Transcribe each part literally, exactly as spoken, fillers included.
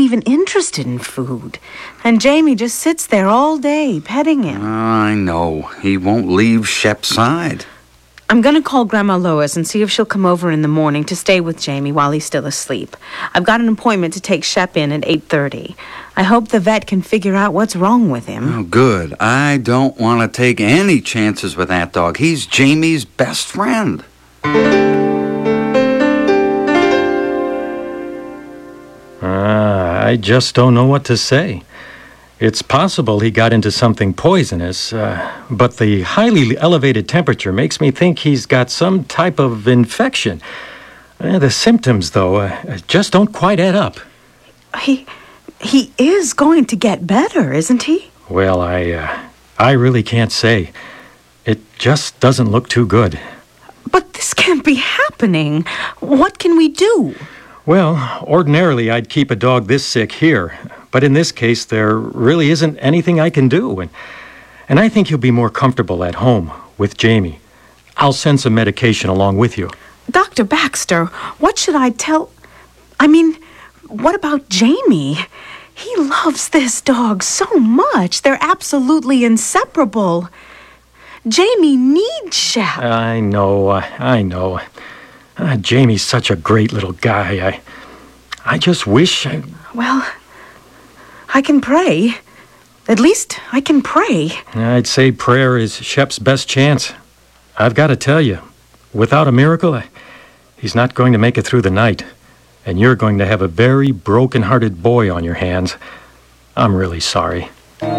even interested in food. And Jamie just sits there all day, petting him. I know. He won't leave Shep's side. I'm going to call Grandma Lois and see if she'll come over in the morning to stay with Jamie while he's still asleep. I've got an appointment to take Shep in at eight thirty. I hope the vet can figure out what's wrong with him. Oh, good. I don't want to take any chances with that dog. He's Jamie's best friend. Uh, I just don't know what to say. It's possible he got into something poisonous, uh, but the highly elevated temperature makes me think he's got some type of infection. Uh, the symptoms, though, uh, just don't quite add up. He he is going to get better, isn't he? Well, I, uh, I really can't say. It just doesn't look too good. But this can't be happening. What can we do? Well, ordinarily I'd keep a dog this sick here, but in this case there really isn't anything I can do, and, and I think he'll be more comfortable at home with Jamie. I'll send some medication along with you. Doctor Baxter, what should I tell... I mean, what about Jamie? He loves this dog so much. They're absolutely inseparable. Jamie needs Shep. I know, uh, I know. Uh, Jamie's such a great little guy. I, I just wish... I... Well, I can pray. At least I can pray. I'd say prayer is Shep's best chance. I've got to tell you, without a miracle, I, he's not going to make it through the night. And you're going to have a very broken-hearted boy on your hands. I'm really sorry.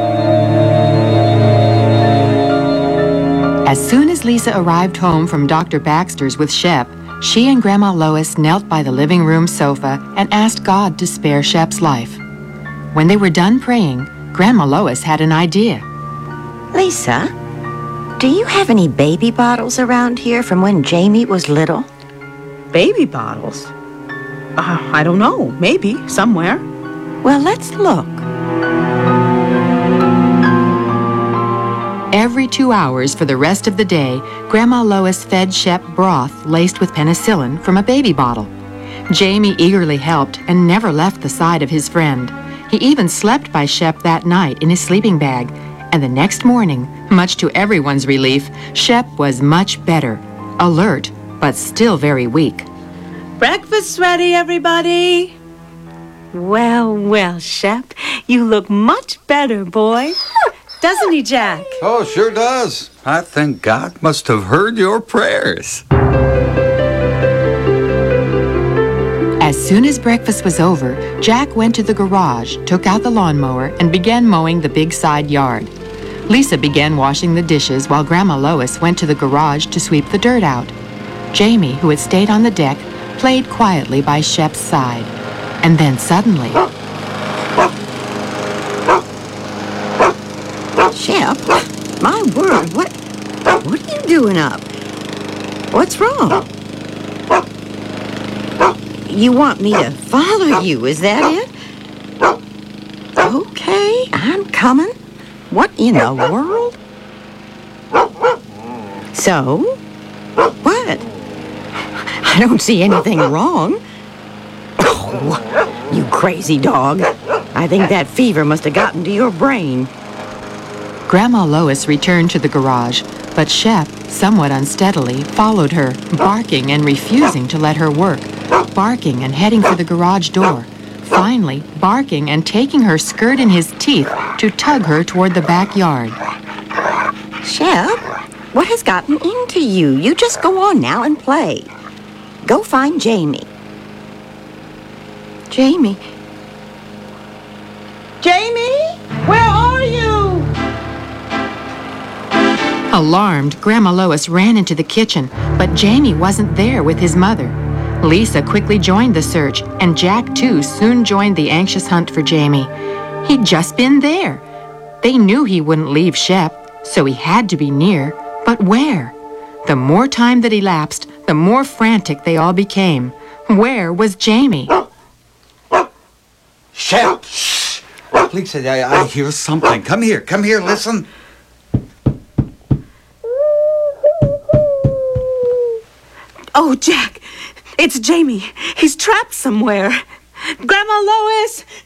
As soon as Lisa arrived home from Doctor Baxter's with Shep, she and Grandma Lois knelt by the living room sofa and asked God to spare Shep's life. When they were done praying, Grandma Lois had an idea. Lisa, do you have any baby bottles around here from when Jamie was little? Baby bottles? Uh, I don't know. Maybe. Somewhere. Well, let's look. Every two hours for the rest of the day, Grandma Lois fed Shep broth laced with penicillin from a baby bottle. Jamie eagerly helped and never left the side of his friend. He even slept by Shep that night in his sleeping bag. And the next morning, much to everyone's relief, Shep was much better, alert, but still very weak. Breakfast's ready, everybody. Well, well, Shep, you look much better, boy. Doesn't he, Jack? Oh, sure does. I think God must have heard your prayers. As soon as breakfast was over, Jack went to the garage, took out the lawnmower, and began mowing the big side yard. Lisa began washing the dishes while Grandma Lois went to the garage to sweep the dirt out. Jamie, who had stayed on the deck, played quietly by Shep's side. And then suddenly... Shep, my word, what, what are you doing up? What's wrong? You want me to follow you, is that it? Okay, I'm coming. What in the world? So, what? I don't see anything wrong. Oh, you crazy dog. I think that fever must have gotten to your brain. Grandma Lois returned to the garage, but Shep, somewhat unsteadily, followed her, barking and refusing to let her work, barking and heading for the garage door, finally barking and taking her skirt in his teeth to tug her toward the backyard. Shep, what has gotten into you? You just go on now and play. Go find Jamie. Jamie? Jamie? Where are you? Alarmed, Grandma Lois ran into the kitchen, but Jamie wasn't there with his mother. Lisa quickly joined the search, and Jack, too, soon joined the anxious hunt for Jamie. He'd just been there. They knew he wouldn't leave Shep, so he had to be near. But where? The more time that elapsed, the more frantic they all became. Where was Jamie? Shep! Shh! Please, I, I hear something. Come here, come here, listen. Oh, Jack, it's Jamie. He's trapped somewhere. Grandma Lois!